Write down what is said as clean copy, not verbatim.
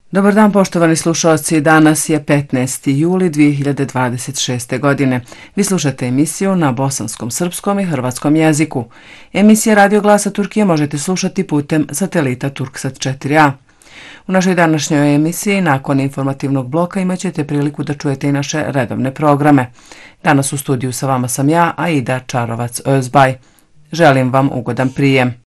Dobar dan poštovani slušalci, danas je 15. juli 2026. godine. Vi slušate emisiju na bosanskom, srpskom i hrvatskom jeziku. Emisije Radio Glasa Turkije možete slušati putem satelita Turksat 4a. U našoj današnjoj emisiji nakon informativnog bloka imat ćete priliku da čujete i naše redovne programe. Danas u studiju sa vama sam ja, Aida Čarovac Özbaj. Želim vam ugodan prijem.